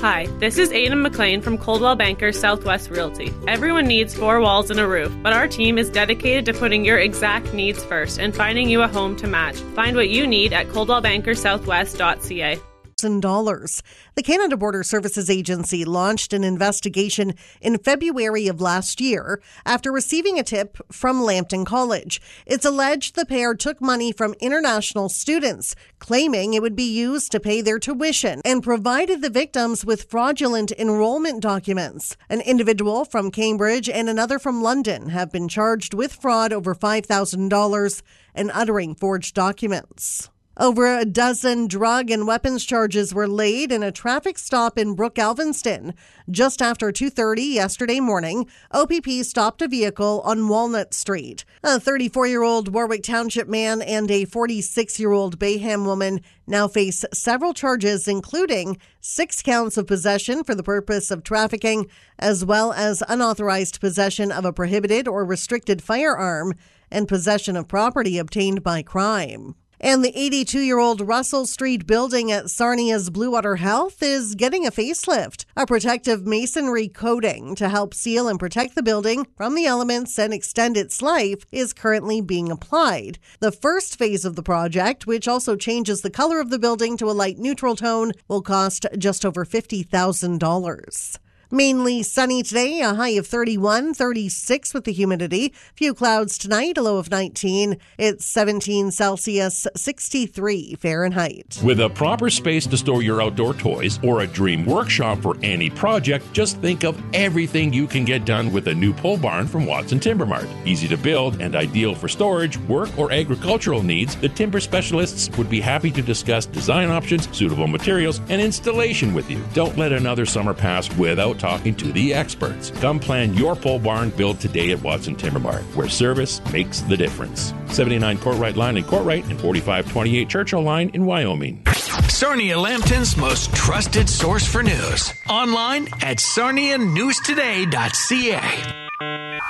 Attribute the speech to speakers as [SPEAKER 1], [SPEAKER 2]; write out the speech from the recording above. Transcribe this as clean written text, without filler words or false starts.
[SPEAKER 1] Hi, this is Aidan McLean from Coldwell Banker Southwest Realty. Everyone needs 4 walls and a roof, but our team is dedicated to putting your exact needs first and finding you a home to match. Find what you need at coldwellbankersouthwest.ca.
[SPEAKER 2] The Canada Border Services Agency launched an investigation in February of last year after receiving a tip from Lambton College. It's alleged the pair took money from international students, claiming it would be used to pay their tuition, and provided the victims with fraudulent enrollment documents. An individual from Cambridge and another from London have been charged with fraud over $5,000 and uttering forged documents. Over a dozen drug and weapons charges were laid in a traffic stop in Brook Alvinston. Just after 2:30 yesterday morning, OPP stopped a vehicle on Walnut Street. A 34-year-old Warwick Township man and a 46-year-old Bayham woman now face several charges, including 6 counts of possession for the purpose of trafficking, as well as unauthorized possession of a prohibited or restricted firearm and possession of property obtained by crime. And the 82-year-old Russell Street building at Sarnia's Bluewater Health is getting a facelift. A protective masonry coating to help seal and protect the building from the elements and extend its life is currently being applied. The first phase of the project, which also changes the color of the building to a light neutral tone, will cost just over $50,000. Mainly sunny today, a high of 31, 36 with the humidity. Few clouds tonight, a low of 19. It's 17 Celsius, 63 Fahrenheit.
[SPEAKER 3] With a proper space to store your outdoor toys or a dream workshop for any project, just think of everything you can get done with a new pole barn from Watson Timber Mart. Easy to build and ideal for storage, work, or agricultural needs, the timber specialists would be happy to discuss design options, suitable materials, and installation with you. Don't let another summer pass without talking to the experts. Come plan your pole barn build today at Watson Timber Mart, where service makes the difference. 79 Courtright Line in Courtright and 4528 Churchill Line in Wyoming.
[SPEAKER 4] Sarnia Lambton's most trusted source for news. Online at sarnianewstoday.ca.